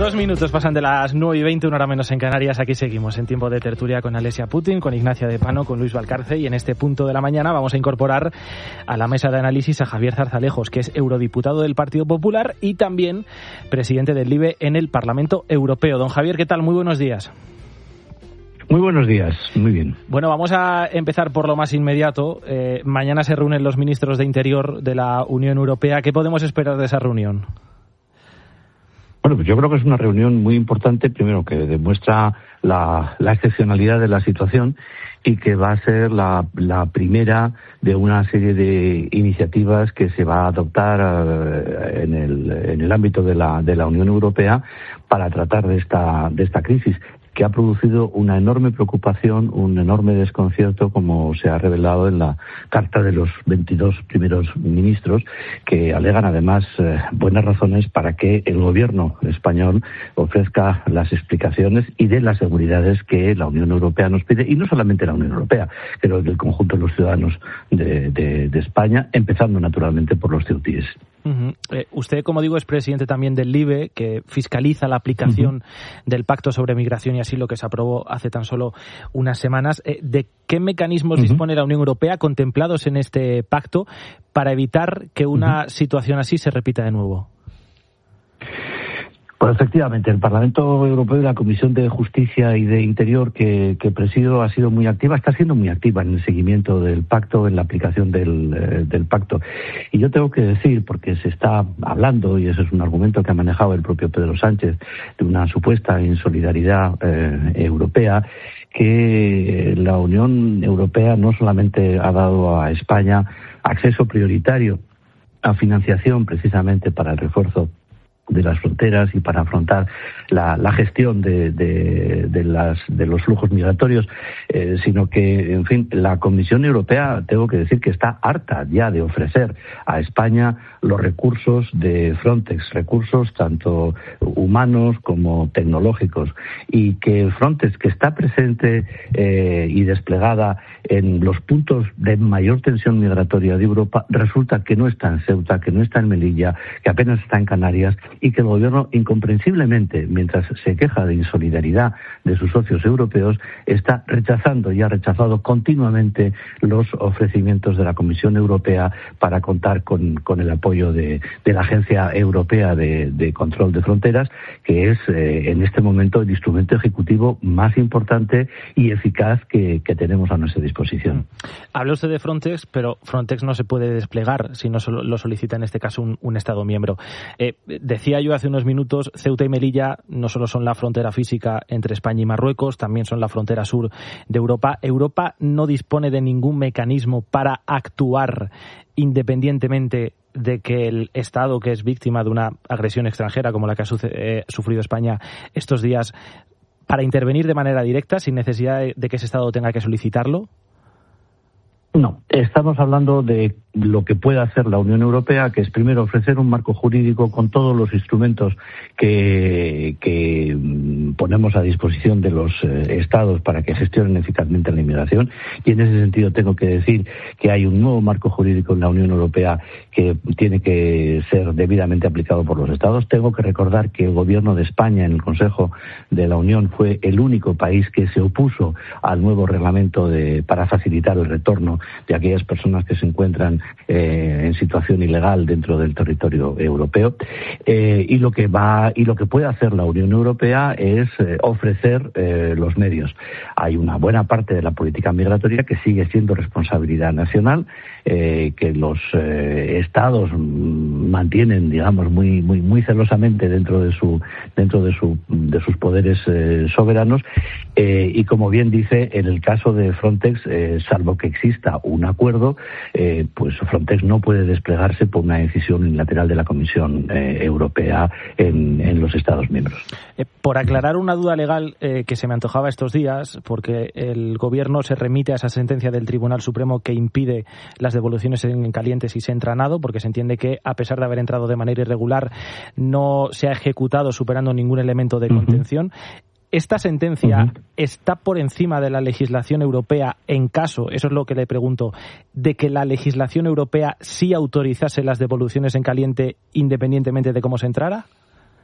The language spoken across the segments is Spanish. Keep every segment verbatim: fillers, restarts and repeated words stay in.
Dos minutos pasan de las nueve y veinte, una hora menos en Canarias. Aquí seguimos en tiempo de tertulia con Alesia Putin, con Ignacia de Pano, con Luis Valcarce, y en este punto de la mañana vamos a incorporar a la mesa de análisis a Javier Zarzalejos, que es eurodiputado del Partido Popular y también presidente del LIBE en el Parlamento Europeo. Don Javier, ¿qué tal? Muy buenos días. Muy buenos días, muy bien. Bueno, vamos a empezar por lo más inmediato. Eh, mañana se reúnen los ministros de Interior de la Unión Europea. ¿Qué podemos esperar de esa reunión? Bueno, pues yo creo que es una reunión muy importante, primero que demuestra la, la excepcionalidad de la situación y que va a ser la, la primera de una serie de iniciativas que se va a adoptar uh, en, el, en el ámbito de la, de la Unión Europea para tratar de esta, de esta crisis, que ha producido una enorme preocupación, un enorme desconcierto, como se ha revelado en la carta de los veintidós primeros ministros, que alegan además eh, buenas razones para que el gobierno español ofrezca las explicaciones y dé las seguridades que la Unión Europea nos pide, y no solamente la Unión Europea, sino del conjunto de los ciudadanos de, de, de España, empezando naturalmente por los ceutíes. Uh-huh. Eh, usted, como digo, es presidente también del LIBE, que fiscaliza la aplicación uh-huh. del Pacto sobre Migración y Asilo que se aprobó hace tan solo unas semanas. Eh, ¿De qué mecanismos uh-huh. dispone la Unión Europea contemplados en este pacto para evitar que una uh-huh. situación así se repita de nuevo? Pues efectivamente, el Parlamento Europeo y la Comisión de Justicia y de Interior que, que presido ha sido muy activa, está siendo muy activa en el seguimiento del pacto, en la aplicación del, eh, del pacto. Y yo tengo que decir, porque se está hablando, y ese es un argumento que ha manejado el propio Pedro Sánchez, de una supuesta insolidaridad eh, europea, que la Unión Europea no solamente ha dado a España acceso prioritario a financiación precisamente para el refuerzo de las fronteras y para afrontar la, la gestión de, de, de, las, de los flujos migratorios, eh, sino que, en fin, la Comisión Europea, tengo que decir que está harta ya de ofrecer a España los recursos de Frontex, recursos tanto humanos como tecnológicos, y que Frontex, que está presente eh, y desplegada en los puntos de mayor tensión migratoria de Europa, resulta que no está en Ceuta, que no está en Melilla, que apenas está en Canarias, y que el gobierno, incomprensiblemente, mientras se queja de insolidaridad de sus socios europeos, está rechazando y ha rechazado continuamente los ofrecimientos de la Comisión Europea para contar con, con el apoyo de, de la Agencia Europea de, de Control de Fronteras, que es eh, en este momento el instrumento ejecutivo más importante y eficaz que, que tenemos a nuestra disposición. Habla usted de Frontex, pero Frontex no se puede desplegar si no lo solicita en este caso un, un Estado miembro. Eh, decía yo hace unos minutos, Ceuta y Melilla no solo son la frontera física entre España y Marruecos, también son la frontera sur de Europa. Europa no dispone de ningún mecanismo para actuar independientemente de que el Estado que es víctima de una agresión extranjera como la que ha su- eh, sufrido España estos días, para intervenir de manera directa sin necesidad de, de que ese Estado tenga que solicitarlo. No, estamos hablando de lo que puede hacer la Unión Europea, que es primero ofrecer un marco jurídico con todos los instrumentos que, que ponemos a disposición de los eh, Estados para que gestionen eficazmente la inmigración. Y en ese sentido tengo que decir que hay un nuevo marco jurídico en la Unión Europea que tiene que ser debidamente aplicado por los Estados. Tengo que recordar que el Gobierno de España en el Consejo de la Unión fue el único país que se opuso al nuevo reglamento de, para facilitar el retorno de aquellas personas que se encuentran eh, en situación ilegal dentro del territorio europeo. Eh, y lo que va y lo que puede hacer la Unión Europea es eh, ofrecer eh, los medios. Hay una buena parte de la política migratoria que sigue siendo responsabilidad nacional, eh, que los eh, Estados mantienen, digamos, muy muy muy celosamente dentro de su dentro de su de sus poderes eh, soberanos. Eh, y como bien dice, en el caso de Frontex, eh, salvo que exista un acuerdo, eh, pues Frontex no puede desplegarse por una decisión unilateral de la Comisión eh, Europea en, en los Estados miembros. Eh, por aclarar una duda legal eh, que se me antojaba estos días, porque el Gobierno se remite a esa sentencia del Tribunal Supremo que impide las devoluciones en caliente si se entra a nado, porque se entiende que, a pesar de haber entrado de manera irregular, no se ha ejecutado superando ningún elemento de contención. Uh-huh. ¿Esta sentencia uh-huh. está por encima de la legislación europea en caso, eso es lo que le pregunto, de que la legislación europea sí autorizase las devoluciones en caliente independientemente de cómo se entrara?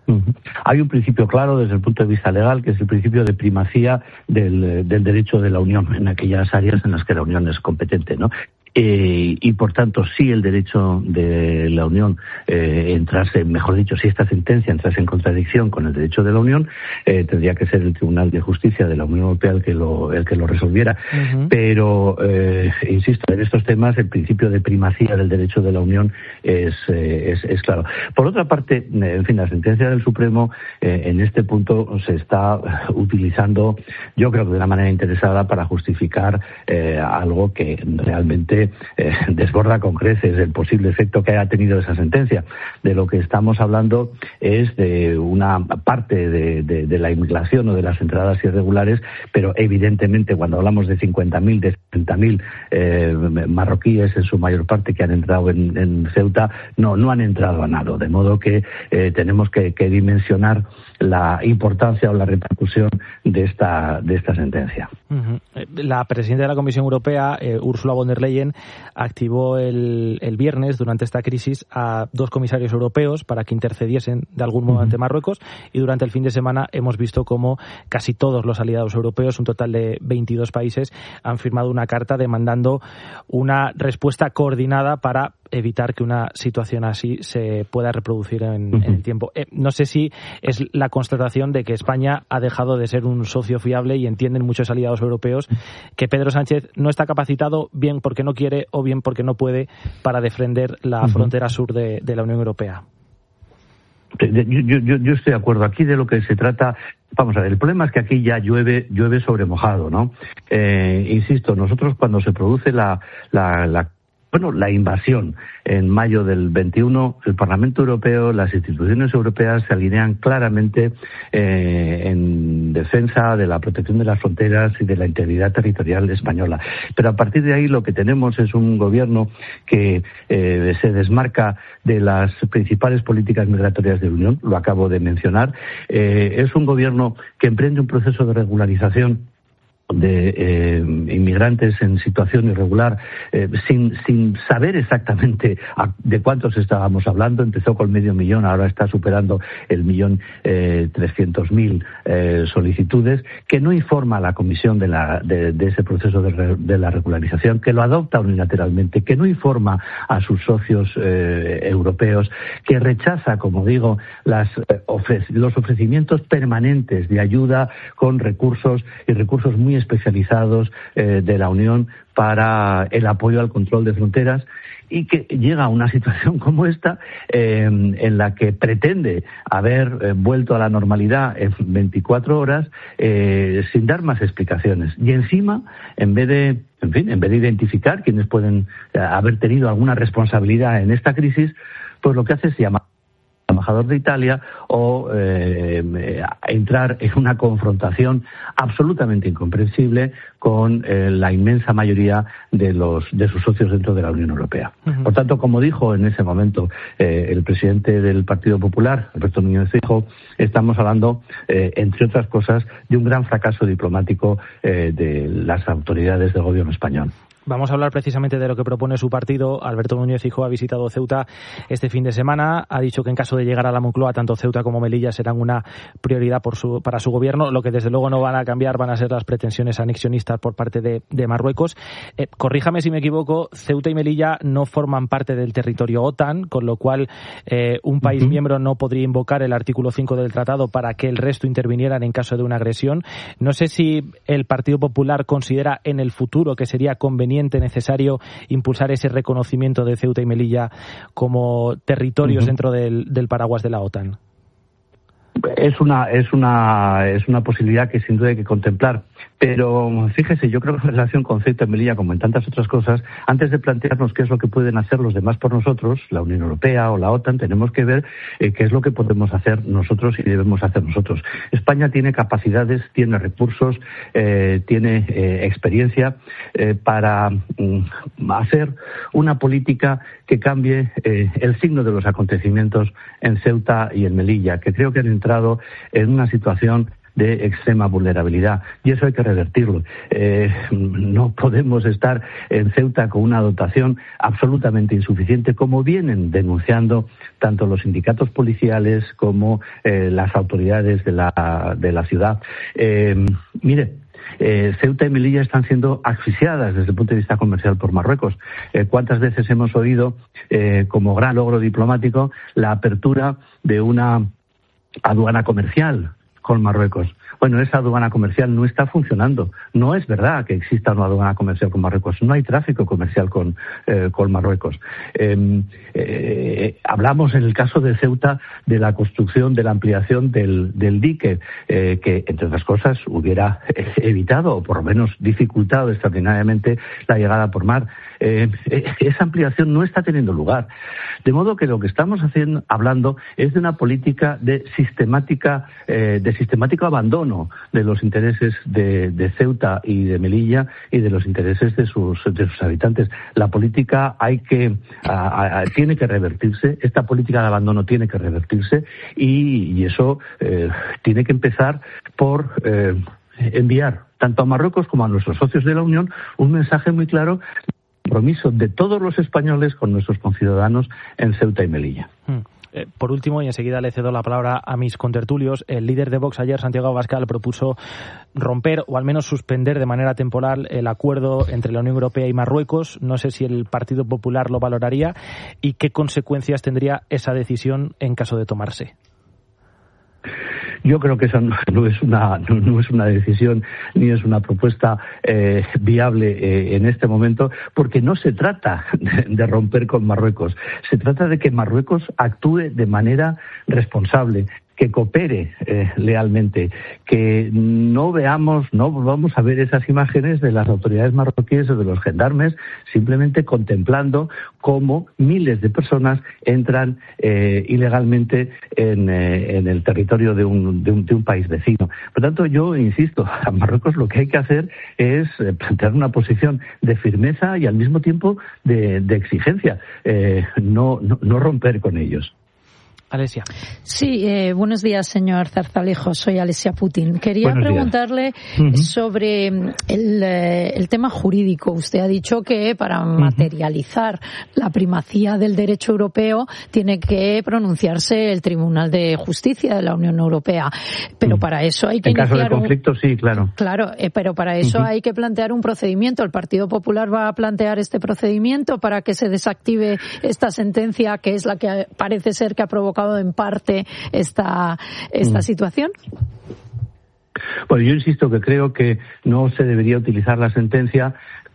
Hay un principio claro desde el punto de vista legal, que es el principio de primacía del, del derecho de la Unión en aquellas áreas en las que la Unión es competente, ¿no? Eh, y por tanto, si el derecho de la Unión eh, entrase, mejor dicho, si esta sentencia entrase en contradicción con el derecho de la Unión, eh, tendría que ser el Tribunal de Justicia de la Unión Europea el que lo, el que lo resolviera. Uh-huh. Pero, eh, insisto, en estos temas el principio de primacía del derecho de la Unión es, eh, es, es claro. Por otra parte, en fin, la sentencia del Supremo eh, en este punto se está utilizando, yo creo que de una manera interesada, para justificar eh, algo que realmente Eh, desborda con creces el posible efecto que haya tenido esa sentencia. De lo que estamos hablando es de una parte de, de, de la inmigración o de las entradas irregulares, pero evidentemente cuando hablamos de cincuenta mil, de setenta mil eh, marroquíes en su mayor parte que han entrado en, en Ceuta, no, no han entrado a nado, de modo que eh, tenemos que, que dimensionar la importancia o la repercusión de esta de esta sentencia. Uh-huh. La presidenta de la Comisión Europea, eh, Ursula von der Leyen, activó el, el viernes, durante esta crisis, a dos comisarios europeos para que intercediesen de algún modo uh-huh. ante Marruecos, y durante el fin de semana hemos visto cómo casi todos los aliados europeos, un total de veintidós países, han firmado una carta demandando una respuesta coordinada para evitar que una situación así se pueda reproducir en, uh-huh. en el tiempo. Eh, no sé si es la constatación de que España ha dejado de ser un socio fiable, y entienden muchos aliados europeos que Pedro Sánchez no está capacitado, bien porque no quiere o bien porque no puede, para defender la uh-huh. frontera sur de, de la Unión Europea. Yo, yo, yo estoy de acuerdo. Aquí de lo que se trata, vamos a ver, el problema es que aquí ya llueve llueve sobre mojado, ¿no? Eh, insisto, nosotros cuando se produce la, la, la Bueno, la invasión en mayo del veintiuno, el Parlamento Europeo, las instituciones europeas se alinean claramente eh, en defensa de la protección de las fronteras y de la integridad territorial española. Pero a partir de ahí lo que tenemos es un gobierno que eh, se desmarca de las principales políticas migratorias de la Unión, lo acabo de mencionar. Eh, es un gobierno que emprende un proceso de regularización de eh, inmigrantes en situación irregular, eh, sin sin saber exactamente a, de cuántos estábamos hablando. Empezó con medio millón, ahora está superando el millón eh, trescientos mil eh, solicitudes, que no informa a la Comisión de, la, de, de ese proceso de, re, de la regularización, que lo adopta unilateralmente, que no informa a sus socios eh, europeos, que rechaza, como digo, las, eh, ofre- los ofrecimientos permanentes de ayuda con recursos y recursos muy especializados eh, de la Unión para el apoyo al control de fronteras, y que llega a una situación como esta eh, en la que pretende haber eh, vuelto a la normalidad en veinticuatro horas eh, sin dar más explicaciones. Y encima, en vez de, en fin, en vez de identificar quienes pueden eh, haber tenido alguna responsabilidad en esta crisis, pues lo que hace es llamar embajador de Italia o eh, entrar en una confrontación absolutamente incomprensible con eh, la inmensa mayoría de los de sus socios dentro de la Unión Europea. Uh-huh. Por tanto, como dijo en ese momento eh, el presidente del Partido Popular, Alberto Núñez Feijóo, estamos hablando, eh, entre otras cosas, de un gran fracaso diplomático eh, de las autoridades del gobierno español. Vamos a hablar precisamente de lo que propone su partido. Alberto Núñez Feijóo ha visitado Ceuta este fin de semana. Ha dicho que en caso de llegar a la Moncloa, tanto Ceuta como Melilla serán una prioridad por su, para su gobierno. Lo que desde luego no van a cambiar van a ser las pretensiones anexionistas por parte de, de Marruecos. Eh, corríjame si me equivoco, Ceuta y Melilla no forman parte del territorio OTAN, con lo cual eh, un país uh-huh. miembro no podría invocar el artículo cinco del tratado para que el resto intervinieran en caso de una agresión. No sé si el Partido Popular considera en el futuro que sería conveniente, necesario, impulsar ese reconocimiento de Ceuta y Melilla como territorios uh-huh. dentro del, del paraguas de la OTAN. Es una es una es una posibilidad que sin duda hay que contemplar, pero fíjese, yo creo que en relación con Ceuta y Melilla, como en tantas otras cosas, antes de plantearnos qué es lo que pueden hacer los demás por nosotros, la Unión Europea o la OTAN, tenemos que ver eh, qué es lo que podemos hacer nosotros y debemos hacer nosotros. España tiene capacidades, tiene recursos, eh, tiene eh, experiencia eh, para mm, hacer una política que cambie eh, el signo de los acontecimientos en Ceuta y en Melilla, que creo que han entrado en una situación de extrema vulnerabilidad, y eso hay que revertirlo. Eh, no podemos estar en Ceuta con una dotación absolutamente insuficiente, como vienen denunciando tanto los sindicatos policiales como eh, las autoridades de la, de la ciudad. Eh, mire, Eh, Ceuta y Melilla están siendo asfixiadas desde el punto de vista comercial por Marruecos. Eh, ¿Cuántas veces hemos oído, eh, como gran logro diplomático, la apertura de una aduana comercial con Marruecos? Bueno, esa aduana comercial no está funcionando. No es verdad que exista una aduana comercial con Marruecos. No hay tráfico comercial con, eh, con Marruecos. Eh, eh, hablamos en el caso de Ceuta de la construcción, de la ampliación del, del dique, eh, que, entre otras cosas, hubiera evitado o por lo menos dificultado extraordinariamente la llegada por mar. Eh, esa ampliación no está teniendo lugar. De modo que lo que estamos haciendo, hablando es de una política de sistemática, eh, de sistemático abandono de los intereses de, de Ceuta y de Melilla y de los intereses de sus, de sus habitantes. La política hay que a, a, tiene que revertirse, esta política de abandono tiene que revertirse y, y eso eh, tiene que empezar por eh, enviar tanto a Marruecos como a nuestros socios de la Unión un mensaje muy claro de compromiso de todos los españoles con nuestros conciudadanos en Ceuta y Melilla. Hmm. Eh, por último, y enseguida le cedo la palabra a mis contertulios, el líder de Vox ayer, Santiago Abascal, propuso romper o al menos suspender de manera temporal el acuerdo entre la Unión Europea y Marruecos. No sé si el Partido Popular lo valoraría y qué consecuencias tendría esa decisión en caso de tomarse. Yo creo que esa no es una no, no es una decisión ni es una propuesta eh, viable eh, en este momento, porque no se trata de, de romper con Marruecos. Se trata de que Marruecos actúe de manera responsable, que coopere eh, lealmente, que no veamos, no volvamos a ver esas imágenes de las autoridades marroquíes o de los gendarmes simplemente contemplando cómo miles de personas entran eh, ilegalmente en, eh, en el territorio de un, de, un, de un país vecino. Por tanto, yo insisto, a Marruecos lo que hay que hacer es eh, plantear una posición de firmeza y al mismo tiempo de, de exigencia, eh, no, no, no romper con ellos. Alesia. Sí, eh, buenos días, señor Zarzalejo. Soy Alesia Putin. Quería buenos preguntarle uh-huh. sobre el, eh, el tema jurídico. Usted ha dicho que para uh-huh. materializar la primacía del derecho europeo tiene que pronunciarse el Tribunal de Justicia de la Unión Europea. Pero uh-huh. para eso hay que en iniciar caso de conflicto, un... sí, claro. Claro, eh, pero para eso uh-huh. hay que plantear un procedimiento. ¿El Partido Popular va a plantear este procedimiento para que se desactive esta sentencia, que es la que parece ser que ha provocado en parte esta esta mm. situación? Bueno, yo insisto que creo que no se debería utilizar la sentencia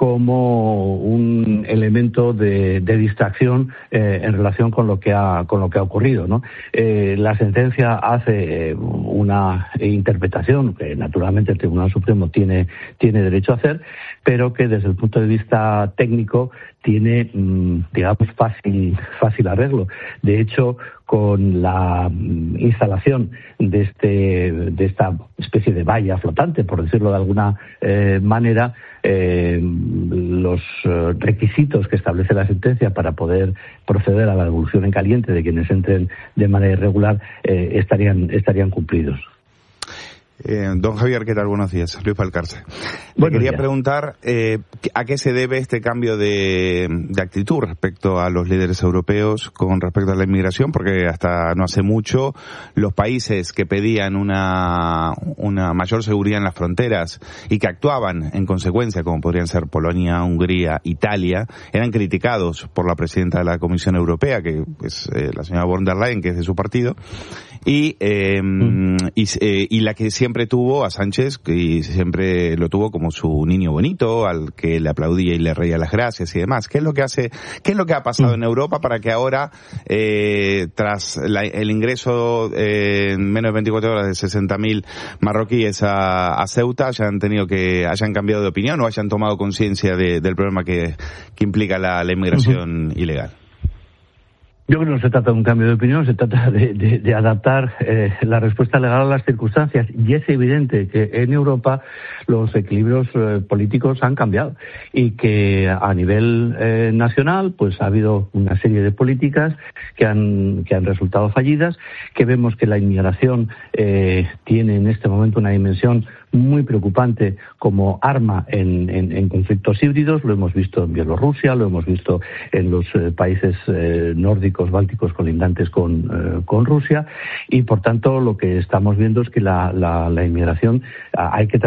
como un elemento de, de distracción eh, en relación con lo que ha con lo que ha ocurrido, ¿no? Eh, la sentencia hace eh, una interpretación que naturalmente el Tribunal Supremo tiene tiene derecho a hacer, pero que desde el punto de vista técnico tiene, digamos, fácil fácil arreglo. De hecho, con la instalación de este de esta especie de valla flotante, por decirlo de alguna eh, manera, eh, los requisitos que establece la sentencia para poder proceder a la devolución en caliente de quienes entren de manera irregular eh, estarían estarían cumplidos. Eh, don Javier, ¿qué tal? Buenos días. Luis Valcarce. Le quería días. preguntar eh, a qué se debe este cambio de, de actitud respecto a los líderes europeos con respecto a la inmigración, porque hasta no hace mucho los países que pedían una, una mayor seguridad en las fronteras y que actuaban en consecuencia, como podrían ser Polonia, Hungría, Italia, eran criticados por la presidenta de la Comisión Europea, que es eh, la señora von der Leyen, que es de su partido, y, eh, mm. y, eh, y la que siempre tuvo a Sánchez, que siempre lo tuvo como su niño bonito, al que le aplaudía y le reía las gracias y demás. ¿Qué es lo que hace, qué es lo que ha pasado mm. en Europa para que ahora, eh, tras la, el ingreso eh, en menos de veinticuatro horas de sesenta mil marroquíes a, a Ceuta, hayan tenido que, hayan cambiado de opinión o hayan tomado conciencia de, del problema que, que implica la, la inmigración uh-huh. ilegal? Yo creo que no se trata de un cambio de opinión, se trata de, de, de adaptar eh, la respuesta legal a las circunstancias. Y es evidente que en Europa los equilibrios eh, políticos han cambiado y que a nivel eh, nacional pues ha habido una serie de políticas que han, que han resultado fallidas, que vemos que la inmigración eh, tiene en este momento una dimensión muy preocupante como arma en, en, en conflictos híbridos. Lo hemos visto en Bielorrusia, lo hemos visto en los eh, países eh, nórdicos, bálticos colindantes con, eh, con Rusia, y por tanto lo que estamos viendo es que la, la, la inmigración hay que